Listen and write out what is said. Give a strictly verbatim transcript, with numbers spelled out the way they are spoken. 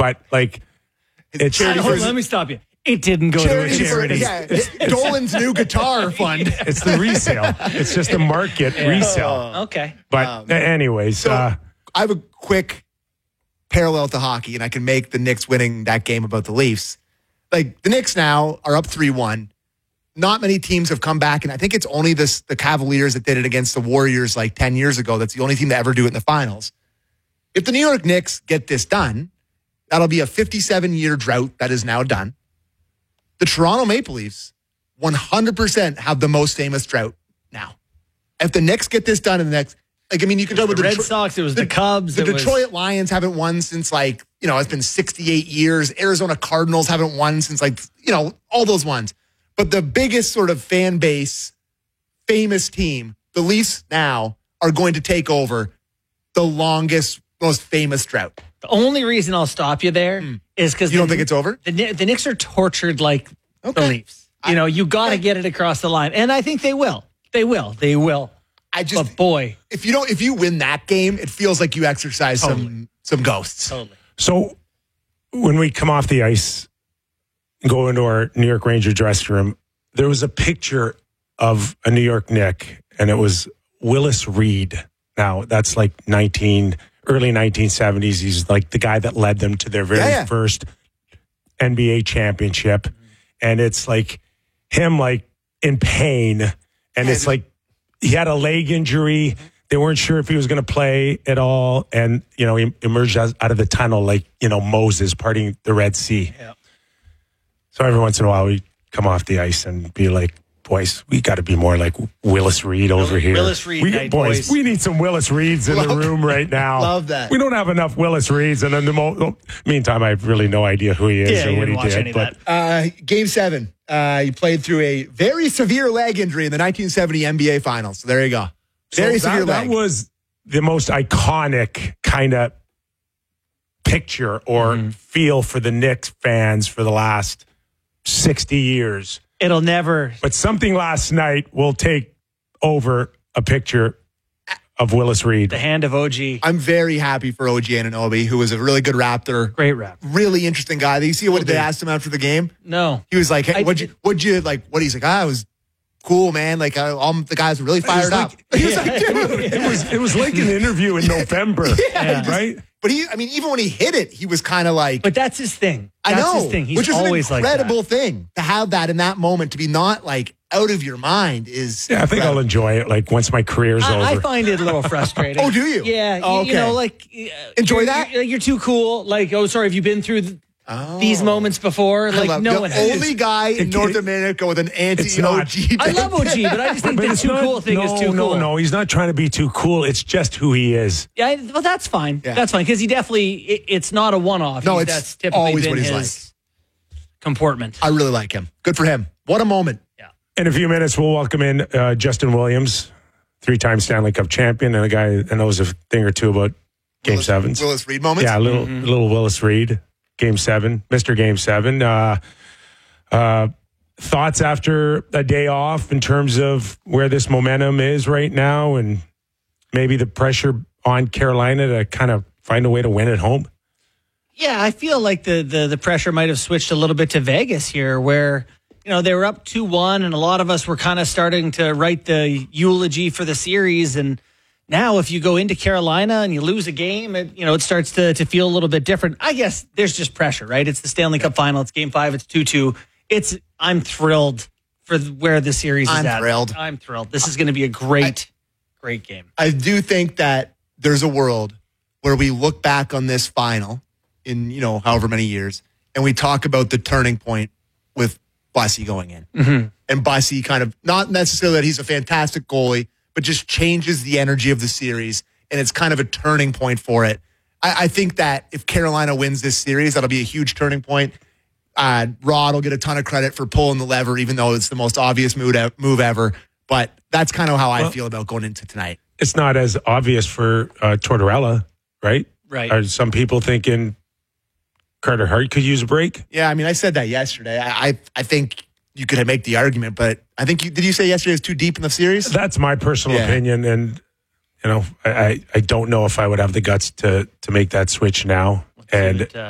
but like it's Hold on, let me stop you. It didn't go Charity to a charity. For, yeah, it's Dolan's new guitar fund. it's the resale. It's just a market Yeah. resale. Okay. But Um, anyways, So uh, I have a quick parallel to hockey, and I can make the Knicks winning that game about the Leafs. Like, the Knicks now are up three one. Not many teams have come back, and I think it's only this, the Cavaliers that did it against the Warriors like ten years ago. That's the only team to ever do it in the finals. If the New York Knicks get this done, that'll be a fifty-seven-year drought that is now done. The Toronto Maple Leafs one hundred percent have the most famous drought now. If the Knicks get this done in the next, like, I mean, you can talk about The the Red Detro- Sox, it was the, Cubs. The it was- Detroit Lions haven't won since, like, you know, it's been sixty-eight years. Arizona Cardinals haven't won since, like, you know, all those ones. But the biggest sort of fan base, famous team, the Leafs now are going to take over the longest, most famous drought. The only reason I'll stop you there is because You don't think it's over? The, Kni- the Knicks are tortured like the Okay. Leafs. You know, you got to get it across the line, and I think they will. They will. They will. I just, But boy, if you don't, if you win that game, it feels like you exercise some some ghosts. totally. so when we come off the ice and go into our New York Ranger dressing room, there was a picture of a New York Knick, and it was Willis Reed. Now, that's like nineteen early nineteen seventies. He's like the guy that led them to their very Yeah, yeah. first N B A championship. And it's like him like in pain. And Yeah, it's like he had a leg injury. They weren't sure if he was going to play at all. And, you know, he emerged out out of the tunnel like, you know, Moses parting the Red Sea. Yeah. So every once in a while we come off the ice and be like, boys, we got to be more like Willis Reed over here. Willis Reed we, night, boys, boys. we need some Willis Reeds in the Love- room right now. love that. We don't have enough Willis Reeds. And in the mo- meantime, I have really no idea who he is Yeah, or you what didn't he watch did. any of But that. Uh, game seven, uh, he played through a very severe leg injury in the nineteen seventy N B A Finals. So there you go. Very so severe that, leg. that was the most iconic kind of picture or Mm-hmm. feel for the Knicks fans for the last sixty years. It'll never. But something last night will take over a picture of Willis Reed. The hand of O G. I'm very happy for O G Anunoby, who was a really good Raptor. Great rap. Really interesting guy. Did you see what they asked him after the game? No. He was like, hey, I what'd you, did- what'd you, like, what he's like, ah, it was cool, man. Like, I, all the guys were really fired like- up. He was like, dude. It was it was like an interview in November, Yeah. right? But he, I mean, even when he hit it, he was kind of like, But that's his thing. I That's know, his thing. He's which is always an like that. incredible thing to have that in that moment, to be not like out of your mind is. Yeah, I think I'll enjoy it. Like once my career's I, I over. find it a little frustrating. Oh, do you? Yeah. Oh, you, you know, okay. like uh, Enjoy you're- that? You're, you're too cool. Like, oh, sorry, have you been through th- Oh. these moments before? I Like, love- no the one has. only guy in it- North it- America with an It's anti-O not. G. I love O G, but I just think But the it's too not- cool thing no, is too no, cool. No, he's not trying to be too cool. It's just who he is. Yeah, I- well, that's fine. Yeah. That's fine because he definitely. It, it's not a one-off. No, He's- it's that's typically always been what he's his comportment. I really like him. Good for him. What a moment. In a few minutes, we'll welcome in uh, Justin Williams, three-time Stanley Cup champion, and a guy that knows a thing or two about Game Willis, Sevens. Willis Reed moments. Yeah, a little, little Willis Reed, Game Seven, Mister Game Seven. Uh, uh, thoughts after a day off in terms of where this momentum is right now, and maybe the pressure on Carolina to kind of find a way to win at home. Yeah, I feel like the, the the pressure might have switched a little bit to Vegas here, where you know they were up two one, and a lot of us were kind of starting to write the eulogy for the series. And now, if you go into Carolina and you lose a game, it, you know it starts to to feel a little bit different. I guess there's just pressure, right? It's the Stanley Cup Final. It's Game Five. It's two two. It's I'm thrilled for where the series is I'm at. thrilled. I'm thrilled. This is going to be a great, great game. I do think that there's a world where we look back on this final in, you know, however many years, and we talk about the turning point with Bussy going in. Mm-hmm. And Bussy kind of, not necessarily that he's a fantastic goalie, but just changes the energy of the series, and it's kind of a turning point for it. I, I think that if Carolina wins this series, that'll be a huge turning point. Uh, Rod will get a ton of credit for pulling the lever, even though it's the most obvious move, move ever. But that's kind of how I Well- feel about going into tonight. It's not as obvious for uh, Tortorella, right? Right. Are some people thinking Carter Hart could use a break? Yeah, I mean, I said that yesterday. I I, I think you could make the argument, but I think you did you say yesterday it was too deep in the series? That's my personal Yeah. opinion, and you know, I, I I don't know if I would have the guts to to make that switch now. And It, uh,